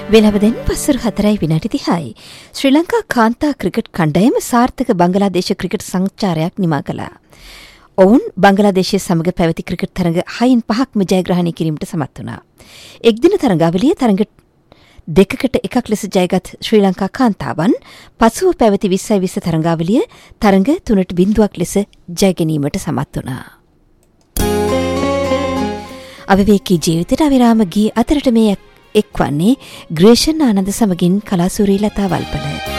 වෙනවදෙන් පසුර 4:30 ශ්‍රී ලංකා කාන්තා ක්‍රිකට් කණ්ඩායම සාර්ථක බංගලාදේශ ක්‍රිකට් සංචාරයක් නිමා කළා. ඔවුන් බංගලාදේශය සමග පැවති ක්‍රිකට් තරඟ 6/5ක්ම ජයග්‍රහණය කිරීමට සමත් වුණා. එක්දින තරඟාවලිය තරඟ දෙකකට එකක් ලෙස ජයගත් ශ්‍රී ලංකා කාන්තාවන් පසුව පැවති 20/20 තරඟාවලිය තරඟ 3-0ක් ලෙස ජය ගැනීමට සමත් වුණා. අවිවේකී ජීවිතයට අවිරාම ගී අතරට මේ එක්වන්නේ ග්‍රේෂන් ආනන්ද සමගින් කලාසූරී ලතා වල්පල.